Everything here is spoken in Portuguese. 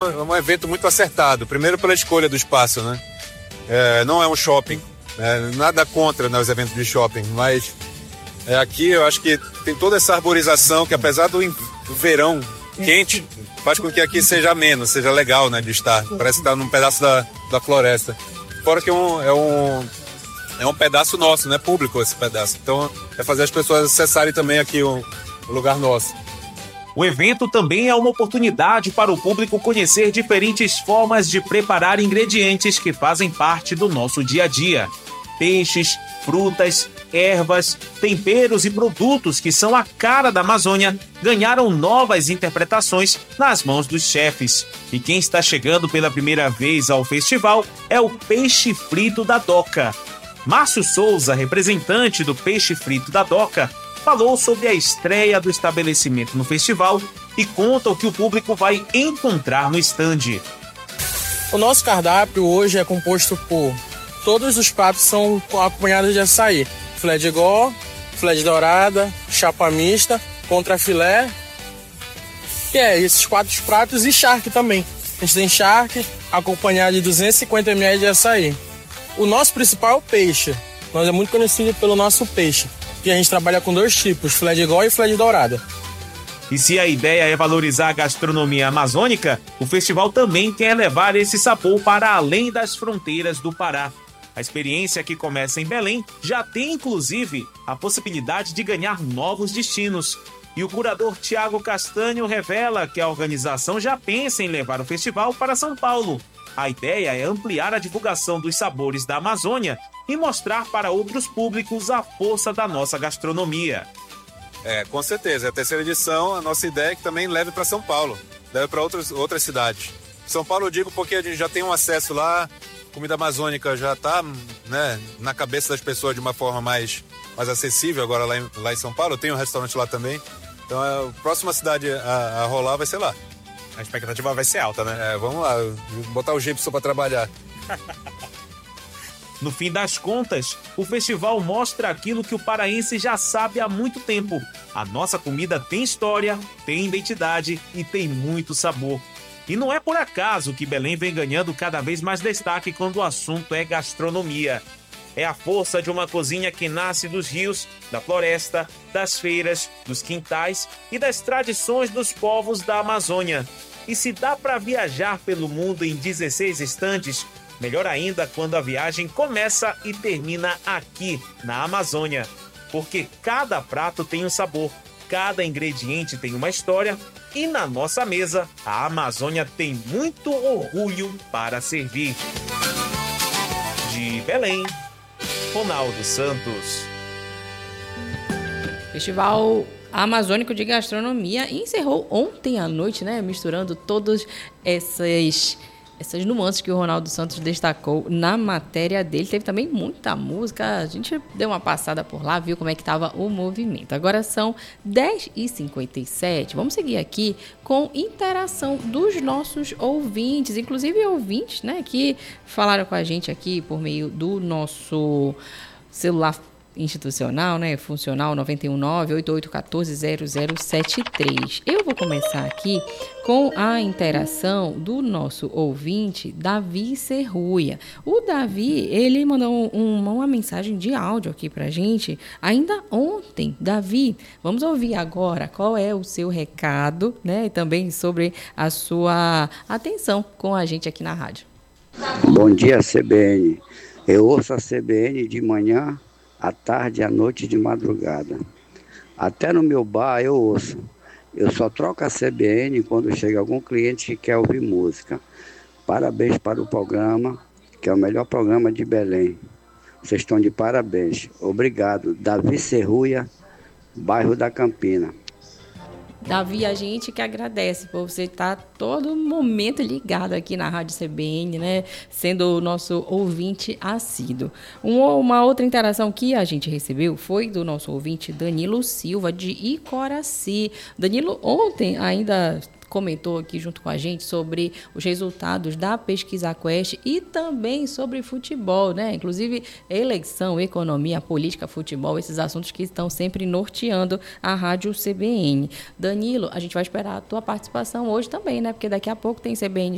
um evento muito acertado. Primeiro pela escolha do espaço, né? Não é um shopping, nada contra, né, os eventos de shopping, mas aqui eu acho que tem toda essa arborização que, apesar do verão quente, faz com que aqui seja ameno, seja legal, né, de estar. Parece estar num pedaço da floresta. Fora que é um pedaço nosso, né, público esse pedaço. Então é fazer as pessoas acessarem também aqui o lugar nosso. O evento também é uma oportunidade para o público conhecer diferentes formas de preparar ingredientes que fazem parte do nosso dia a dia. Peixes, frutas, ervas, temperos e produtos que são a cara da Amazônia ganharam novas interpretações nas mãos dos chefes. E quem está chegando pela primeira vez ao festival é o Peixe Frito da Doca. Márcio Souza, representante do Peixe Frito da Doca, falou sobre a estreia do estabelecimento no festival e conta o que o público vai encontrar no estande. O nosso cardápio hoje é composto por... Todos os pratos são acompanhados de açaí. Filé de gó, filé de dourada, chapa mista, contrafilé. Que esses 4 pratos e charque também. A gente tem charque acompanhado de 250 ml de açaí. O nosso principal é o peixe. Nós é muito conhecido pelo nosso peixe. E a gente trabalha com 2 tipos, filé de gó e filé de dourada. E se a ideia é valorizar a gastronomia amazônica, o festival também quer levar esse sabor para além das fronteiras do Pará. A experiência, que começa em Belém, já tem inclusive a possibilidade de ganhar novos destinos. E o curador Tiago Castanho revela que a organização já pensa em levar o festival para São Paulo. A ideia é ampliar a divulgação dos sabores da Amazônia e mostrar para outros públicos a força da nossa gastronomia. Com certeza. É a 3ª edição, a nossa ideia é que também leve para São Paulo, leve para outras cidades. São Paulo eu digo porque a gente já tem um acesso lá, comida amazônica já está, né, na cabeça das pessoas de uma forma mais acessível agora lá em São Paulo. Eu tenho um restaurante lá também. Então a próxima cidade a rolar vai ser lá. A expectativa vai ser alta, né? Vamos lá, botar o Gibson para trabalhar. No fim das contas, o festival mostra aquilo que o paraense já sabe há muito tempo. A nossa comida tem história, tem identidade e tem muito sabor. E não é por acaso que Belém vem ganhando cada vez mais destaque quando o assunto é gastronomia. É a força de uma cozinha que nasce dos rios, da floresta, das feiras, dos quintais e das tradições dos povos da Amazônia. E se dá para viajar pelo mundo em 16 estantes, melhor ainda quando a viagem começa e termina aqui, na Amazônia. Porque cada prato tem um sabor, cada ingrediente tem uma história e na nossa mesa, a Amazônia tem muito orgulho para servir. De Belém, Ronaldo Santos. Festival Amazônico de Gastronomia encerrou ontem à noite, né? Misturando todas essas nuances que o Ronaldo Santos destacou na matéria dele. Teve também muita música, a gente deu uma passada por lá, viu como é que estava o movimento. Agora são 10h57, vamos seguir aqui com interação dos nossos ouvintes, inclusive ouvintes, né, que falaram com a gente aqui por meio do nosso celular institucional, né, funcional 919-8814-0073. Eu vou começar aqui com a interação do nosso ouvinte, Davi Serruia. O Davi, ele mandou uma mensagem de áudio aqui pra gente, ainda ontem. Davi, vamos ouvir agora qual é o seu recado, né, e também sobre a sua atenção com a gente aqui na rádio. Bom dia, CBN. Eu ouço a CBN de manhã, à tarde, à noite, de madrugada. Até no meu bar eu ouço. Eu só troco a CBN quando chega algum cliente que quer ouvir música. Parabéns para o programa, que é o melhor programa de Belém. Vocês estão de parabéns. Obrigado. Davi Serruia, bairro da Campina. Davi, a gente que agradece por você estar todo momento ligado aqui na Rádio CBN, né? Sendo o nosso ouvinte assíduo. Uma outra interação que a gente recebeu foi do nosso ouvinte Danilo Silva, de Icoraci. Danilo, ontem ainda comentou aqui junto com a gente sobre os resultados da Pesquisa Quest e também sobre futebol, né? Inclusive eleição, economia, política, futebol, esses assuntos que estão sempre norteando a Rádio CBN. Danilo, a gente vai esperar a tua participação hoje também, né? Porque daqui a pouco tem CBN